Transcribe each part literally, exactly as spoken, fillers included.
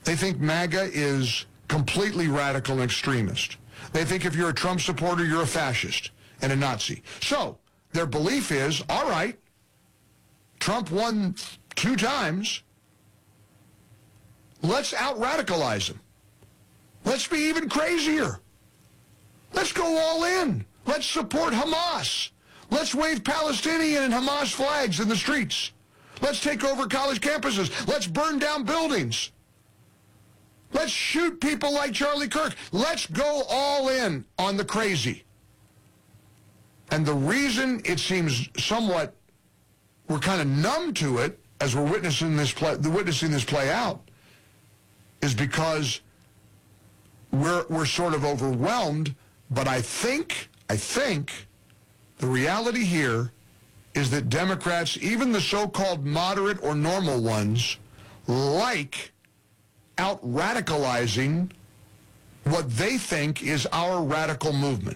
They think MAGA is completely radical and extremist. They think if you're a Trump supporter, you're a fascist and a Nazi. So their belief is, all right, Trump won two times. Let's out-radicalize him. Let's be even crazier. Let's go all in. Let's support Hamas. Let's wave Palestinian and Hamas flags in the streets. Let's take over college campuses. Let's burn down buildings. Let's shoot people like Charlie Kirk. Let's go all in on the crazy. And the reason it seems somewhat we're kind of numb to it as we're witnessing this play, witnessing this play out is because we're we're sort of overwhelmed. But I think I think the reality here is that Democrats, even the so-called moderate or normal ones, like out-radicalizing what they think is our radical movement.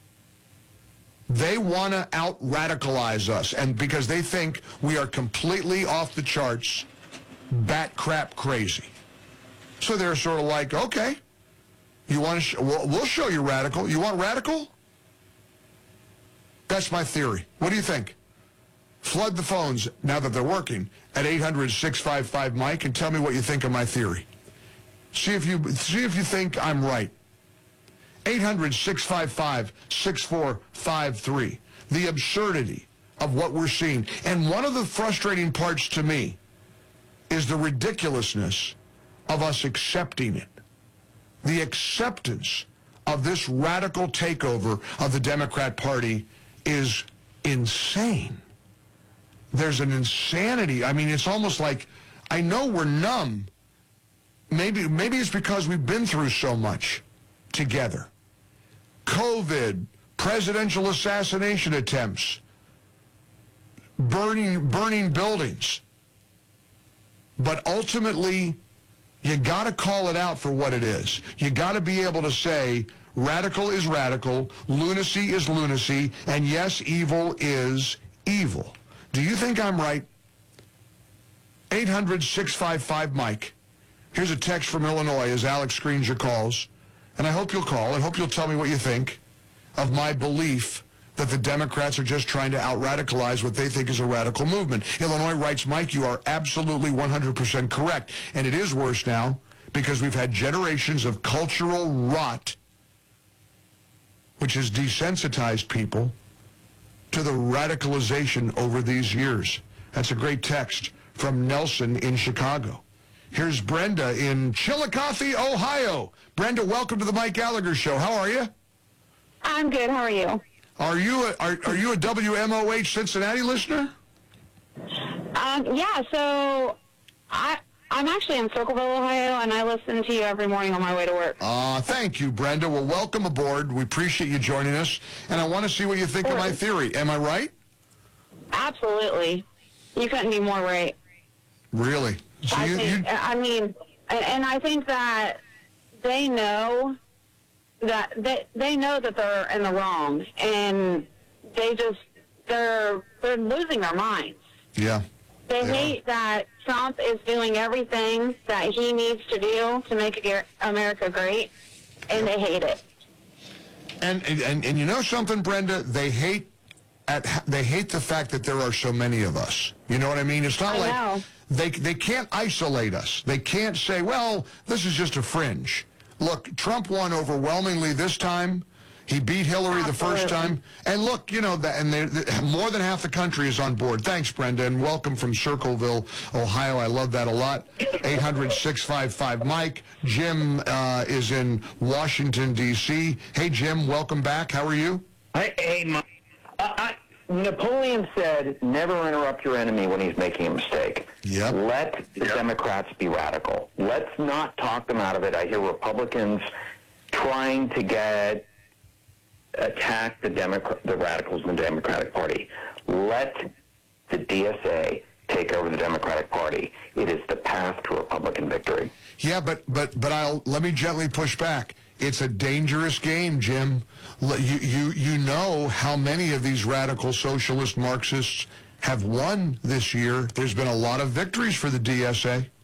They want to out-radicalize us, and because they think we are completely off the charts, bat crap crazy. So they're sort of like, okay, you want to? Sh- we'll, we'll show you radical. You want radical? That's my theory. What do you think? Flood the phones, now that they're working, at eight hundred, six five five, Mike, and tell me what you think of my theory. See if you see if you think I'm right. eight hundred, six five five, six four five three. The absurdity of what we're seeing. And one of the frustrating parts to me is the ridiculousness of us accepting it. The acceptance of this radical takeover of the Democrat Party is insane. There's an insanity. I mean, it's almost like, I know we're numb. Maybe, maybe it's because we've been through so much together. COVID, presidential assassination attempts, burning, burning buildings. But ultimately, you got to call it out for what it is. You got to be able to say, radical is radical, lunacy is lunacy, and yes, evil is evil. Do you think I'm right? eight hundred, six five five, Mike. Here's a text from Illinois as Alex screens your calls. And I hope you'll call. I hope you'll tell me what you think of my belief that the Democrats are just trying to out-radicalize what they think is a radical movement. Illinois writes, Mike, you are absolutely one hundred percent correct. And it is worse now because we've had generations of cultural rot which has desensitized people to the radicalization over these years. That's a great text from Nelson in Chicago. Here's Brenda in Chillicothe, Ohio. Brenda, welcome to the Mike Gallagher Show. How are you? I'm good. How are you? Are you a, are, are you a W M O H Cincinnati listener? Um, yeah, so I, I'm actually in Circleville, Ohio, and I listen to you every morning on my way to work. Uh, thank you, Brenda. Well, welcome aboard. We appreciate you joining us, and I want to see what you think of my theory. Am I right? Absolutely. You couldn't be more right. Really? So I, you, think, you... I mean, and, and I think that they know that they, they know that they're in the wrong, and they just, they're, they're losing their minds. Yeah. They yeah. hate that Trump is doing everything that he needs to do to make America great, and they hate it. And, and and you know something, Brenda? They hate at they hate the fact that there are so many of us. You know what I mean? It's not I like know. they they can't isolate us. They can't say, well, this is just a fringe. Look, Trump won overwhelmingly this time. He beat Hillary Absolutely. the first time. And look, you know, the, and they, the, more than half the country is on board. Thanks, Brenda, and welcome from Circleville, Ohio. I love that a lot. eight hundred, six five five, Mike. Jim uh, is in Washington, D C Hey, Jim, welcome back. How are you? Hey, hey Mike. Uh, I, Napoleon said, never interrupt your enemy when he's making a mistake. Yep. Let the yep. Democrats be radical. Let's not talk them out of it. I hear Republicans trying to get attack the Democrat, the radicals in the Democratic Party. Let the D S A take over the Democratic Party. It is the path to Republican victory. Yeah, but but but I'll let me gently push back. It's a dangerous game, Jim. You you you know how many of these radical socialist Marxists have won this year. There's been a lot of victories for the D S A.